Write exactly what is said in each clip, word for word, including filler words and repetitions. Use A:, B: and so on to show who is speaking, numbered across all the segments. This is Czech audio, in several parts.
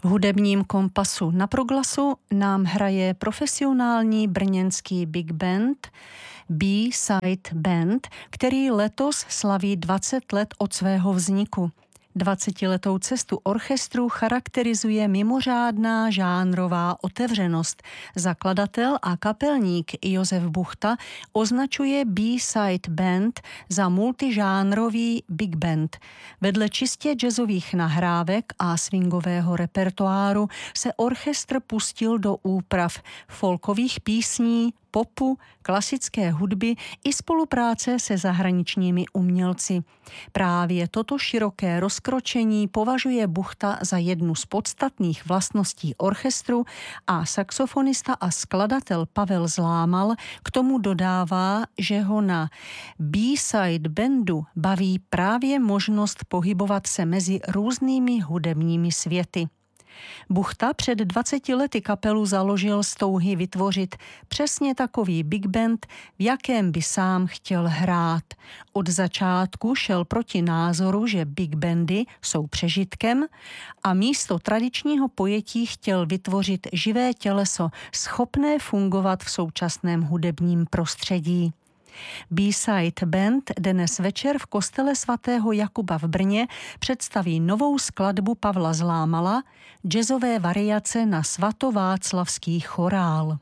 A: V hudebním kompasu na Proglasu nám hraje profesionální brněnský big band B-Side Band, který letos slaví dvacet let od svého vzniku. Dvacetiletou cestu orchestru charakterizuje mimořádná žánrová otevřenost. Zakladatel a kapelník Josef Buchta označuje B-Side Band za multižánrový big band. Vedle čistě jazzových nahrávek a swingového repertoáru se orchestr pustil do úprav folkových písní, popu, klasické hudby i spolupráce se zahraničními umělci. Právě toto široké rozkročení považuje Buchta za jednu z podstatných vlastností orchestru a saxofonista a skladatel Pavel Zlámal k tomu dodává, že ho na B-Side bandu baví právě možnost pohybovat se mezi různými hudebními světy. Buchta před dvaceti lety kapelu založil z touhy vytvořit přesně takový big band, v jakém by sám chtěl hrát. Od začátku šel proti názoru, že big bandy jsou přežitkem a místo tradičního pojetí chtěl vytvořit živé těleso, schopné fungovat v současném hudebním prostředí. B-Side Band dnes večer v kostele svatého Jakuba v Brně představí novou skladbu Pavla Zlámala, jazzové variace na svatováclavský chorál.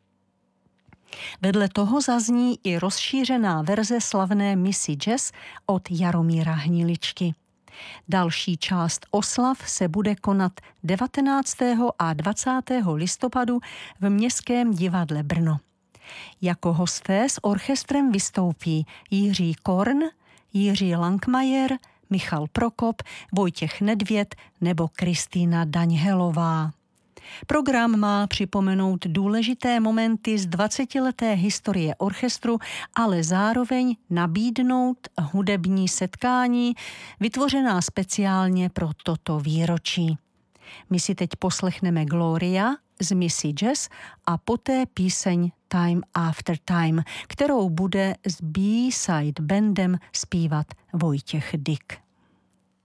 A: Vedle toho zazní i rozšířená verze slavné Missy Jazz od Jaromíra Hniličky. Další část oslav se bude konat devatenáctého a dvacátého listopadu v Městském divadle Brno. Jako hosté s orchestrem vystoupí Jiří Korn, Jiří Langmajer, Michal Prokop, Vojtěch Nedvěd nebo Kristýna Daňhelová. Program má připomenout důležité momenty z dvacetileté historie orchestru, ale zároveň nabídnout hudební setkání vytvořená speciálně pro toto výročí. My si teď poslechneme Gloria z Missy Jazz a poté píseň Time After Time, kterou bude s B-Side bandem zpívat Vojtěch Dyk.